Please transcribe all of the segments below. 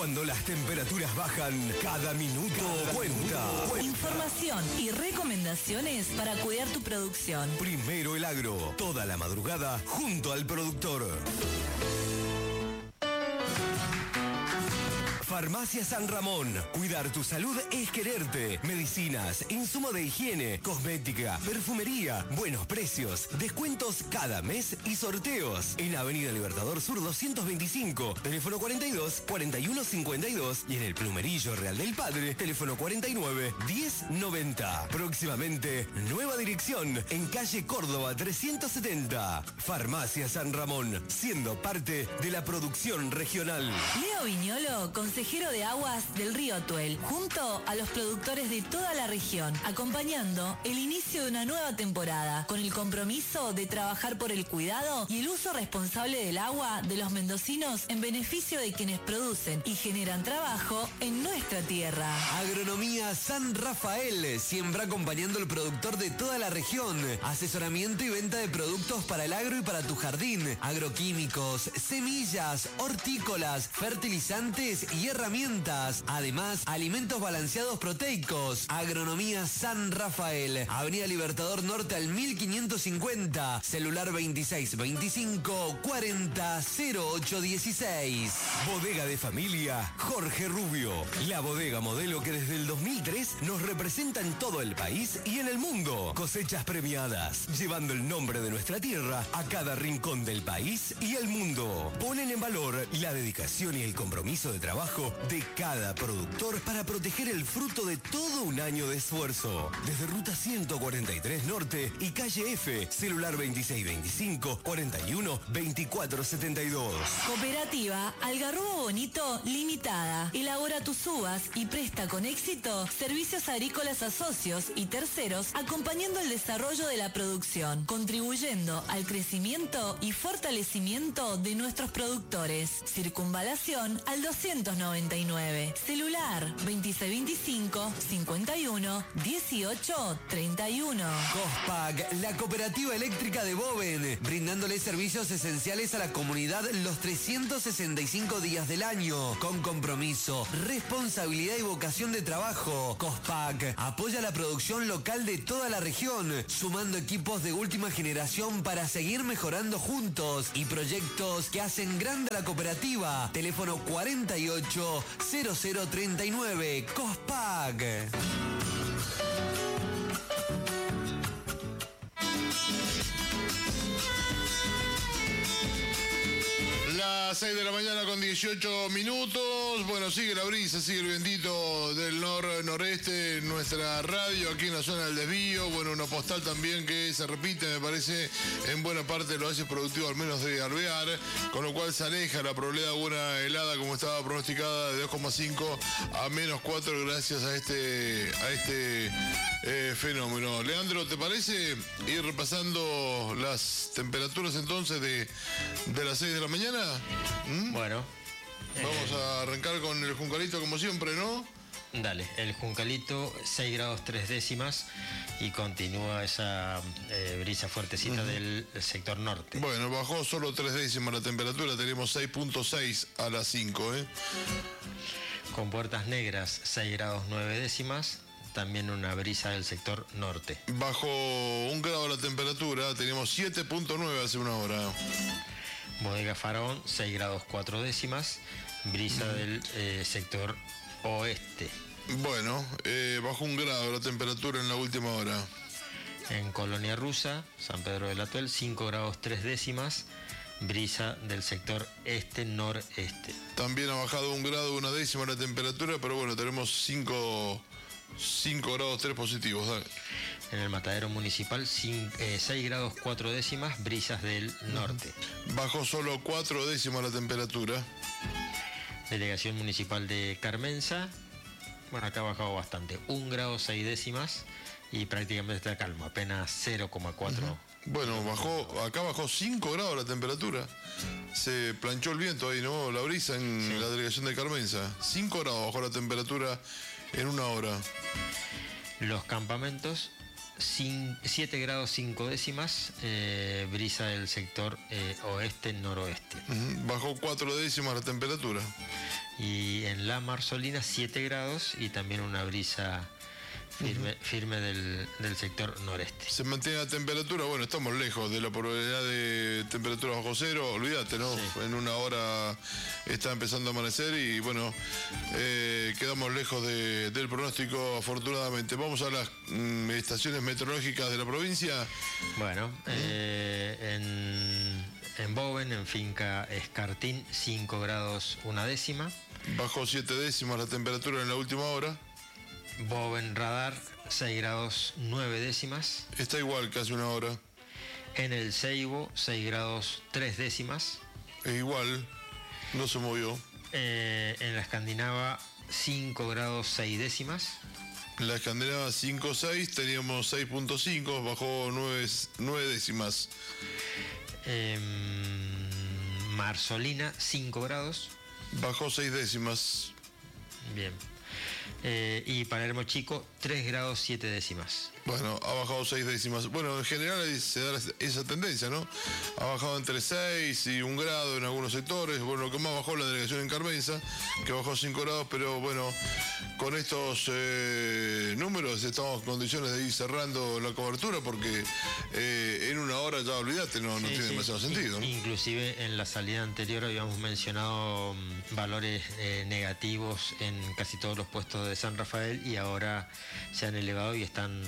Cuando las temperaturas bajan, cada minuto cuenta. Información y recomendaciones para cuidar tu producción. Primero el agro, toda la madrugada junto al productor. Farmacia San Ramón. Cuidar tu salud es quererte. Medicinas, insumo de higiene, cosmética, perfumería, buenos precios, descuentos cada mes y sorteos. En Avenida Libertador Sur 225, teléfono 42 41 52 y en el Plumerillo Real del Padre, teléfono 49 10 90. Próximamente, nueva dirección en calle Córdoba 370. Farmacia San Ramón, siendo parte de la producción regional. Leo Viñolo, consejero de aguas del río Tuel, junto a los productores de toda la región, acompañando el inicio de una nueva temporada, con el compromiso de trabajar por el cuidado y el uso responsable del agua de los mendocinos en beneficio de quienes producen y generan trabajo en nuestra tierra. Agronomía San Rafael, siempre acompañando al productor de toda la región. Asesoramiento y venta de productos para el agro y para tu jardín. Agroquímicos, semillas, hortícolas, fertilizantes y herramientas. Además, alimentos balanceados proteicos. Agronomía San Rafael. Avenida Libertador Norte al 1550. Celular 26 25 40 08 16. Bodega de familia Jorge Rubio. La bodega modelo que desde el 2003 nos representa en todo el país y en el mundo. Cosechas premiadas, llevando el nombre de nuestra tierra a cada rincón del país y el mundo. Ponen en valor la dedicación y el compromiso de trabajo de cada productor para proteger el fruto de todo un año de esfuerzo. Desde Ruta 143 Norte y Calle F, celular 2625 41 24 72. Cooperativa Algarrobo Bonito Limitada. Elabora tus uvas y presta con éxito servicios agrícolas a socios y terceros, acompañando el desarrollo de la producción, contribuyendo al crecimiento y fortalecimiento de nuestros productores. Circunvalación al 299. Celular 2625 51 18 31. Cospac, la cooperativa eléctrica de Boven, brindándole servicios esenciales a la comunidad los 365 días del año, con compromiso, responsabilidad y vocación de trabajo. Cospac apoya la producción local de toda la región, sumando equipos de última generación para seguir mejorando juntos y proyectos que hacen grande a la cooperativa. Teléfono 48 0039. Cospac. Las 6 de la mañana con 18 minutos. Bueno, sigue la brisa, sigue el vientito del noreste en nuestra radio, aquí en la zona del desvío. Bueno, una postal también que se repite, me parece, en buena parte de los valles productivos, al menos de Alvear, con lo cual se aleja la probabilidad de una helada como estaba pronosticada de 2,5 a -4 gracias a este fenómeno. Leandro, ¿te parece ir repasando las temperaturas entonces de las 6 de la mañana? Bueno. Vamos a arrancar con el Juncalito como siempre, ¿no? Dale, el Juncalito 6 grados 3 décimas y continúa esa brisa fuertecita del sector norte. Bueno, bajó solo 3 décimas la temperatura, tenemos 6.6 a las 5, Con Puertas Negras 6 grados 9 décimas. También una brisa del sector norte. Bajó 1 grado la temperatura, teníamos 7.9 hace una hora. Bodega Faraón, 6 grados 4 décimas, brisa del sector oeste. Bueno, bajó 1 grado la temperatura en la última hora. En Colonia Rusa, San Pedro del Atuel, 5 grados 3 décimas, brisa del sector este-noreste. También ha bajado 1 grado 1 décima la temperatura, pero bueno, tenemos 5 grados 3 positivos. Dale. En el Matadero Municipal, 6 grados 4 décimas, brisas del norte. Bajó solo 4 décimas la temperatura. Delegación Municipal de Carmenza, bueno, acá ha bajado bastante, 1 grado 6 décimas y prácticamente está calmo, apenas 0,4. Bueno, acá bajó 5 grados la temperatura. Se planchó el viento ahí, ¿no? La brisa en la delegación de Carmenza. 5 grados bajó la temperatura en una hora. Los campamentos, 7 grados 5 décimas, brisa del sector oeste-noroeste. Bajó 4 décimas la temperatura. Y en La Marzolina 7 grados y también una brisa firme del sector noreste. Se mantiene la temperatura, bueno, estamos lejos de la probabilidad de temperaturas bajo cero, olvídate, ¿no? Sí. En una hora está empezando a amanecer y bueno, quedamos lejos del pronóstico, afortunadamente. Vamos a las estaciones meteorológicas de la provincia. Bueno, en Boven, en finca Escartín, 5 grados 1 décima. Bajó 7 décimas la temperatura en la última hora. Boven Radar, 6 grados 9 décimas. Está igual, casi una hora. En el Seibo, 6 grados 3 décimas. Es igual, no se movió. En la Escandinava, 5 grados 6 décimas. En la Escandinava 5.6, teníamos 6.5, bajó 9 décimas. Marzolina, 5 grados. Bajó 6 décimas. Bien. Y Palermo Chico, 3 grados 7 décimas. Bueno, ha bajado 6 décimas. Bueno, en general se da esa tendencia, ¿no? Ha bajado entre 6 y 1 grado en algunos sectores. Bueno, lo que más bajó la delegación en Carmenza, que bajó 5 grados, pero bueno, con estos números estamos en condiciones de ir cerrando la cobertura porque en una hora ya olvídate, no tiene demasiado sentido, ¿no? Inclusive en la salida anterior habíamos mencionado valores negativos en casi todos los puestos de San Rafael y ahora se han elevado y están...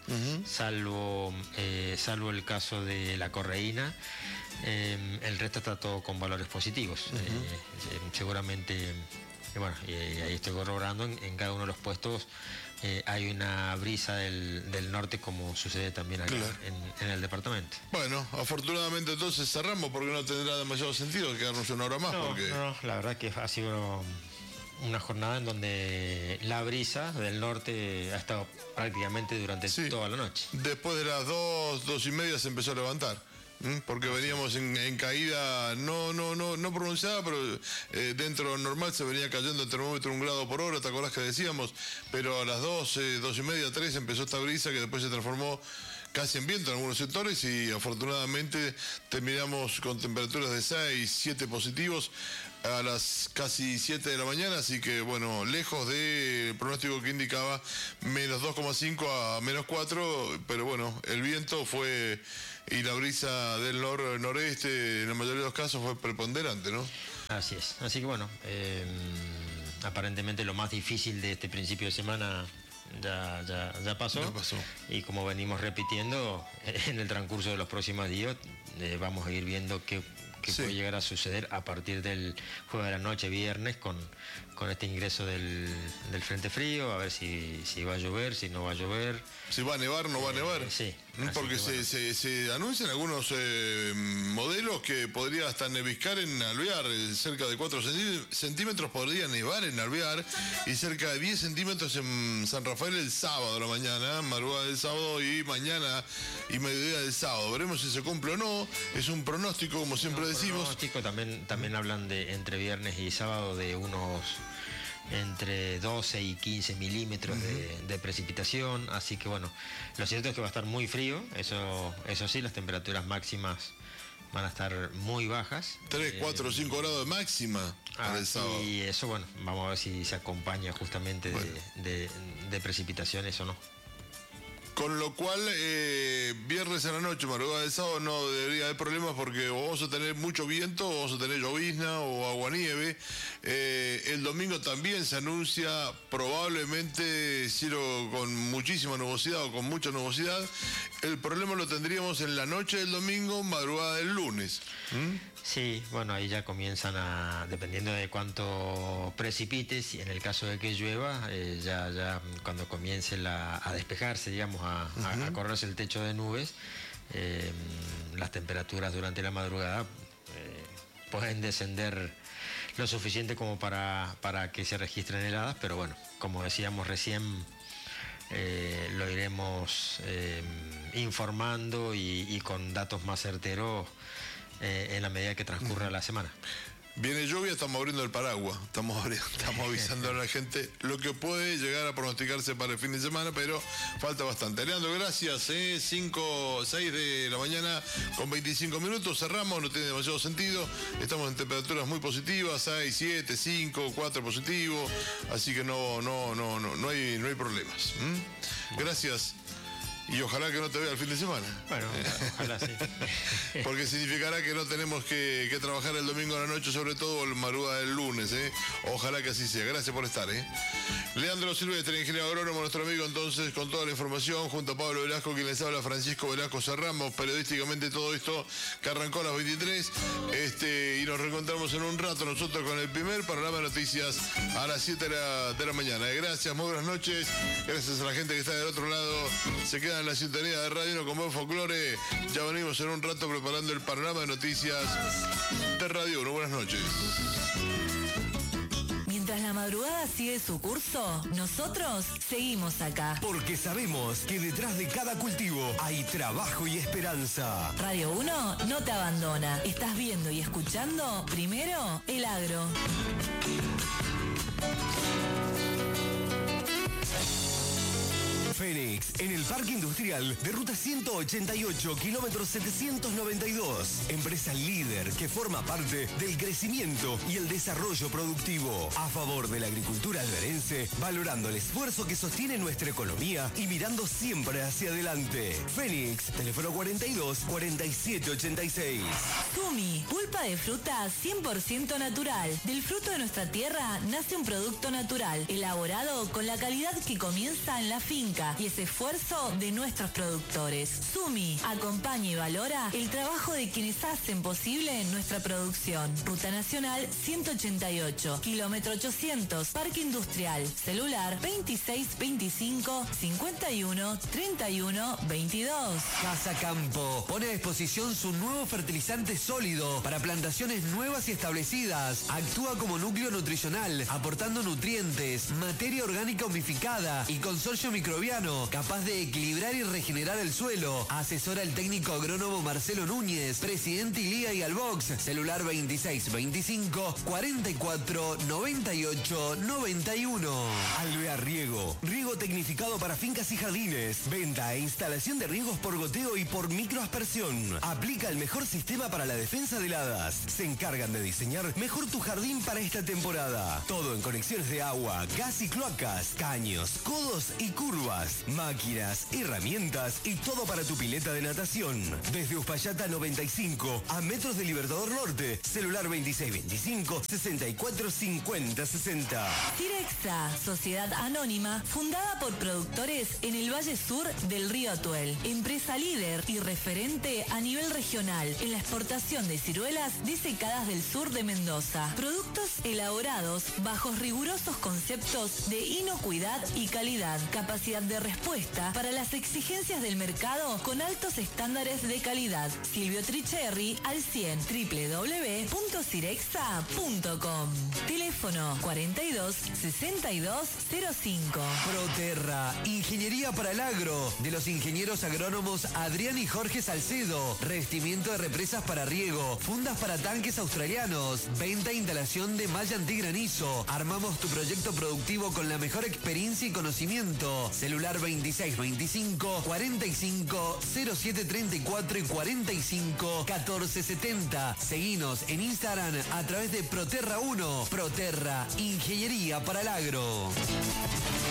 salvo el caso de la correína, el resto está todo con valores positivos. Seguramente, bueno, ahí estoy corroborando, en cada uno de los puestos hay una brisa del norte como sucede también acá en el departamento. Bueno, afortunadamente entonces cerramos porque no tendrá demasiado sentido quedarnos una hora más. No, la verdad que ha sido una jornada en donde la brisa del norte ha estado prácticamente durante toda la noche. Después de las 2:30 se empezó a levantar, porque veníamos en caída no pronunciada, pero dentro de lo normal se venía cayendo el termómetro 1 grado por hora, ¿te acordás que decíamos? Pero a las 2:30, 3 empezó esta brisa que después se transformó casi en viento en algunos sectores y afortunadamente terminamos con temperaturas de 6, 7 positivos a las casi 7 de la mañana, así que bueno, lejos del pronóstico que indicaba menos 2,5 a menos 4, pero bueno, el viento fue y la brisa del noreste en la mayoría de los casos fue preponderante, ¿no? Así es, así que bueno, aparentemente lo más difícil de este principio de semana ya pasó. Y como venimos repitiendo, en el transcurso de los próximos días vamos a ir viendo qué puede llegar a suceder a partir del jueves de la noche, viernes, con este ingreso del Frente Frío, a ver si va a llover, si no va a llover. Si va a nevar, no va a nevar. Sí. Porque se anuncian algunos modelos que podría hasta neviscar en Alvear, cerca de 4 centímetros podría nevar en Alvear y cerca de 10 centímetros en San Rafael el sábado a la mañana, madrugada del sábado y mañana y mediodía del sábado. Veremos si se cumple o no, es un pronóstico como siempre decimos. Pronóstico, también hablan de entre viernes y sábado de unos entre 12 y 15 milímetros de precipitación, así que bueno, lo cierto es que va a estar muy frío, eso sí, las temperaturas máximas van a estar muy bajas. 3, 4 o 5 grados de máxima para el sábado. Y eso, bueno, vamos a ver si se acompaña justamente de precipitaciones o no. Con lo cual, viernes a la noche, madrugada del sábado, no debería haber problemas porque o vamos a tener mucho viento, o vamos a tener llovizna o aguanieve. El domingo también se anuncia probablemente cielo con muchísima nubosidad o con mucha nubosidad. El problema lo tendríamos en la noche del domingo, madrugada del lunes. Sí, bueno, ahí ya comienzan dependiendo de cuánto precipite, si en el caso de que llueva, ya cuando comience a despejarse, digamos, a correrse el techo de nubes, las temperaturas durante la madrugada pueden descender lo suficiente como para que se registren heladas, pero bueno, como decíamos recién, lo iremos informando y con datos más certeros en la medida que transcurra la semana. Viene lluvia, estamos abriendo el paraguas, estamos avisando a la gente lo que puede llegar a pronosticarse para el fin de semana, pero falta bastante. Leandro, gracias, 6 de la mañana con 25 minutos, cerramos, no tiene demasiado sentido, estamos en temperaturas muy positivas, 6, 7, 5, 4 positivos, así que no hay problemas. Gracias. Y ojalá que no te vea el fin de semana. Bueno, ojalá sí. Porque significará que no tenemos que trabajar el domingo a la noche, sobre todo el madrugada del lunes. Ojalá que así sea. Gracias por estar. Leandro Silvestre, ingeniero agrónomo, nuestro amigo entonces, con toda la información, junto a Pablo Velasco, quien les habla, Francisco Velasco. Cerramos periodísticamente todo esto que arrancó a las 23. Y nos reencontramos en un rato nosotros con el primer panorama de noticias a las 7 de la mañana. Gracias, muy buenas noches. Gracias a la gente que está del otro lado. Se queda en la sintonía de Radio 1 con buen folclore. Ya venimos en un rato preparando el panorama de noticias de Radio 1. Buenas noches. Mientras la madrugada sigue su curso, nosotros seguimos acá. Porque sabemos que detrás de cada cultivo hay trabajo y esperanza. Radio 1 no te abandona. Estás viendo y escuchando primero el agro. Fénix, en el Parque Industrial de Ruta 188, kilómetro 792. Empresa líder que forma parte del crecimiento y el desarrollo productivo. A favor de la agricultura alberense, valorando el esfuerzo que sostiene nuestra economía y mirando siempre hacia adelante. Fénix, teléfono 42 47 86. Sumi, pulpa de fruta 100% natural. Del fruto de nuestra tierra nace un producto natural, elaborado con la calidad que comienza en la finca y ese esfuerzo de nuestros productores. Sumi acompaña y valora el trabajo de quienes hacen posible nuestra producción. Ruta Nacional 188, kilómetro 800, Parque Industrial. Celular 2625 51 31 22. Casa Campo pone a disposición su nuevo fertilizante sólido para plantaciones nuevas y establecidas. Actúa como núcleo nutricional, aportando nutrientes, materia orgánica humificada y consorcio microbiano capaz de equilibrar y regenerar el suelo. Asesora el técnico agrónomo Marcelo Núñez, presidente Liga y Albox. Celular 2625 44 98 91. Alvea Riego, riego tecnificado para fincas y jardines. Venta e instalación de riegos por goteo y por microaspersión. Aplica el mejor sistema para la defensa de heladas. Se encargan de diseñar mejor tu jardín para esta temporada. Todo en conexiones de agua, gas y cloacas, caños, codos y curvas, máquinas, herramientas y todo para tu pileta de natación. Desde Uspallata 95 a metros de Libertador Norte. Celular 2625 64 50 60. Cirexa, sociedad anónima fundada por productores en el Valle Sur del Río Atuel. Empresa líder y referente a nivel regional en la exportación de ciruelas disecadas del sur de Mendoza. Productos elaborados bajo rigurosos conceptos de inocuidad y calidad. Capacidad de respuesta para las exigencias del mercado con altos estándares de calidad. Silvio Tricherri al 100, www.cirexa.com. Teléfono 42 62 05. Proterra, ingeniería para el agro, de los ingenieros agrónomos Adrián y Jorge Salcedo. Revestimiento de represas para riego, fundas para tanques australianos, venta e instalación de malla antigranizo. Armamos tu proyecto productivo con la mejor experiencia y conocimiento. Celular 2625 45 07 34 y 45 14 70. Seguinos en Instagram a través de Proterra 1. Proterra, ingeniería para el agro.